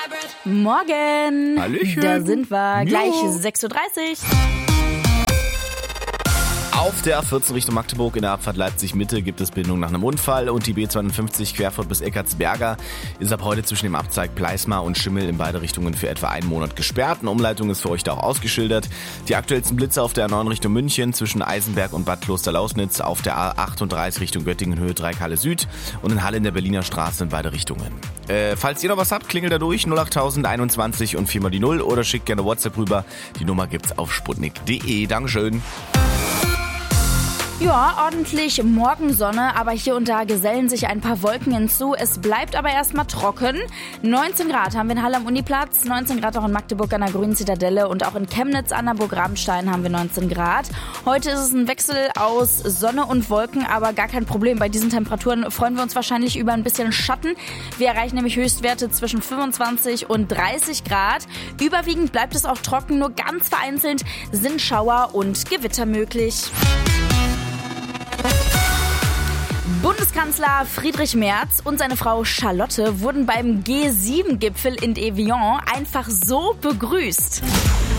Morgen. Hallöchen. Da sind wir. Gleich Jo. 6.30 Uhr. Auf der A14 Richtung Magdeburg in der Abfahrt Leipzig-Mitte gibt es Bindung nach einem Unfall und die B52 Querfurt bis Eckartsberger ist ab heute zwischen dem Abzweig Pleismar und Schimmel in beide Richtungen für etwa einen Monat gesperrt. Eine Umleitung ist für euch da auch ausgeschildert. Die aktuellsten Blitze auf der A9 Richtung München zwischen Eisenberg und Bad Klosterlausnitz, auf der A38 Richtung Göttingen Höhe 3 Kalle Süd und in Halle in der Berliner Straße in beide Richtungen. Falls ihr noch was habt, klingelt da durch 08000 21 und 4 mal die 0 oder schickt gerne WhatsApp rüber. Die Nummer gibt's auf sputnik.de. Dankeschön. Ja, ordentlich Morgensonne, aber hier und da gesellen sich ein paar Wolken hinzu. Es bleibt aber erstmal trocken. 19 Grad haben wir in Halle am Uniplatz, 19 Grad auch in Magdeburg an der Grünen Zitadelle und auch in Chemnitz an der Burg Rabenstein haben wir 19 Grad. Heute ist es ein Wechsel aus Sonne und Wolken, aber gar kein Problem. Bei diesen Temperaturen freuen wir uns wahrscheinlich über ein bisschen Schatten. Wir erreichen nämlich Höchstwerte zwischen 25 und 30 Grad. Überwiegend bleibt es auch trocken, nur ganz vereinzelt sind Schauer und Gewitter möglich. Bundeskanzler Friedrich Merz und seine Frau Charlotte wurden beim G7-Gipfel in Evian einfach so begrüßt.